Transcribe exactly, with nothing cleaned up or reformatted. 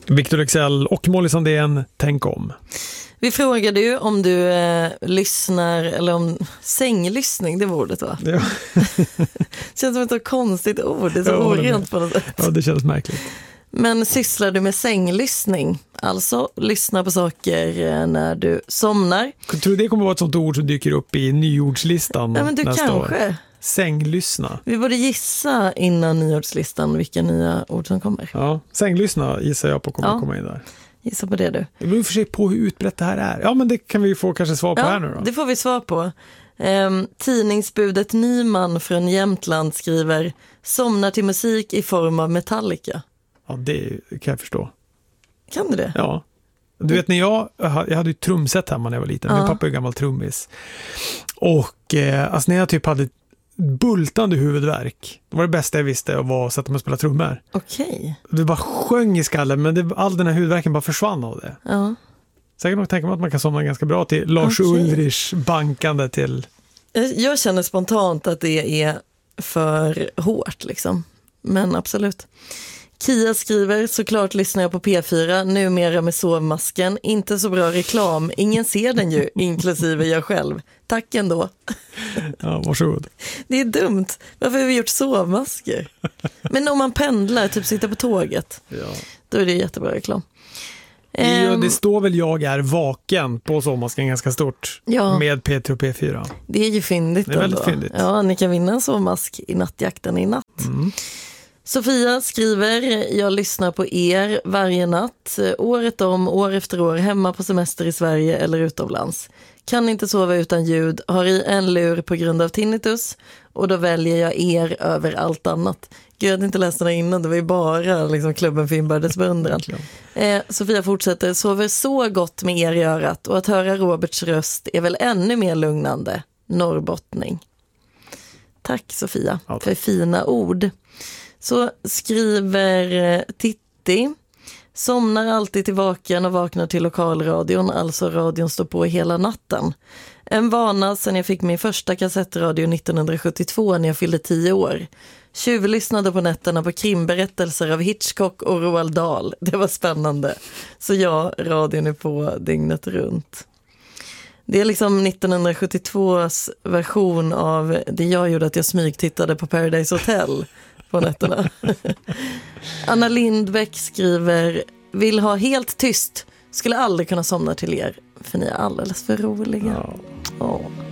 Victor Leksell och Molly Sandén, tänk om. Vi frågade ju om du eh, lyssnar, eller om sänglyssning, det var ordet va? Ja. Känns som ett konstigt ord, det är så Ja, orent på något sätt. Ja, det känns märkligt. Men sysslar du med sänglyssning? Alltså lyssna på saker eh, när du somnar? Jag tror det kommer vara ett sånt ord som dyker upp i nyordslistan Ja, men du nästa kanske. år. Sänglyssna. Vi borde gissa innan nyordslistan vilka nya ord som kommer. Ja, sänglyssna gissar jag på kommer Ja. att komma in där. Gissa på det du. Det beror för sig på hur utbrett det här är. Ja, men det kan vi få kanske svar på Ja, här nu då. det får vi svar på. Ehm, tidningsbudet Nyman från Jämtland skriver: somnar till musik i form av Metallica. Ja, det kan jag förstå. Kan du det? Ja. Du vet, när jag, jag hade ju trumset hemma när jag var liten. Ja. Min pappa är gammal trummis. Och eh, alltså när jag typ hade bultande huvudvärk, det var det bästa jag visste att vara att sätta mig och spela trummor. Okej. Det bara sjöng i skallen, men det, all den här hudvärken bara försvann av det. Ja. Så jag kan nog tänka mig att man kan somna ganska bra till Lars Okej. Ulrich bankande till... Jag känner spontant att det är för hårt liksom. Men absolut. Kia skriver: såklart lyssnar jag på P fyra, numera med sovmasken. Inte så bra reklam, ingen ser den ju, inklusive jag själv. Tack ändå. Ja, varsågod. Det är dumt. Varför har vi gjort sovmasker? Men om man pendlar, typ sitter på tåget, Ja. då är det jättebra reklam. Ja, Ehm, det står väl jag är vaken på sovmasken ganska stort Ja. med P tre och P fyra. Det är ju fyndigt. Det är väldigt ändå. fyndigt. Ja, ni kan vinna en sovmask i nattjakten i natt. Mm. Sofia skriver: jag lyssnar på er varje natt, året om, år efter år, hemma på semester i Sverige eller utomlands. Kan inte sova utan ljud, har i en lur på grund av tinnitus och då väljer jag er över allt annat. Gud, jag hade inte läst den här innan, det var ju bara liksom klubben för inbördes beundran. Eh, Sofia fortsätter: sover så gott med er i örat och att höra Roberts röst är väl ännu mer lugnande. Norrbottning. Tack Sofia Ja, tack. för fina ord. Så skriver Titti: somnar alltid till vaken och vaknar till lokalradion, alltså radion står på hela natten. En vana sedan jag fick min första kassettradio nittonhundrasjuttiotvå när jag fyllde tio år. Tjuvlyssnade på nätterna på krimberättelser av Hitchcock och Roald Dahl. Det var spännande. Så ja, radion är på dygnet runt. Det är liksom nittonhundrasjuttiotvås version av det jag gjorde, att jag smygtittade på Paradise Hotel på nätterna. Anna Lindbäck skriver: vill ha helt tyst. Skulle aldrig kunna somna till er, för ni är alldeles för roliga. Ja. Åh.